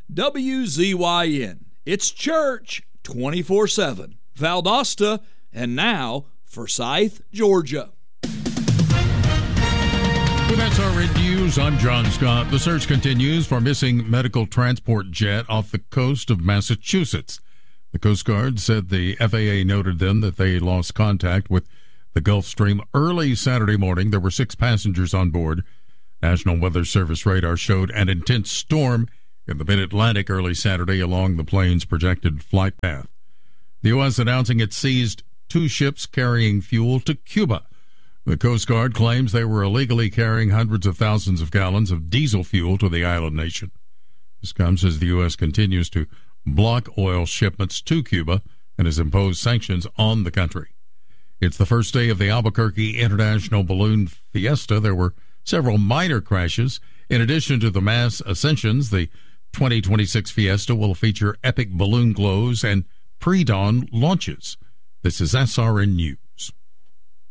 WZYN. It's church 24/7. Valdosta, and now Forsyth, Georgia. With SRN News, I'm John Scott. The search continues for missing medical transport jet off the coast of Massachusetts. The Coast Guard said the FAA noted then that they lost contact with the Gulf Stream early Saturday morning. There were 6 passengers on board. National Weather Service radar showed an intense storm in the mid-Atlantic early Saturday along the plane's projected flight path. The U.S. announcing it seized 2 ships carrying fuel to Cuba. The Coast Guard claims they were illegally carrying hundreds of thousands of gallons of diesel fuel to the island nation. This comes as the U.S. continues to block oil shipments to Cuba and has imposed sanctions on the country. It's the first day of the Albuquerque International Balloon Fiesta. There were several minor crashes. In addition to the mass ascensions, the 2026 Fiesta will feature epic balloon glows and pre-dawn launches. This is SRN News.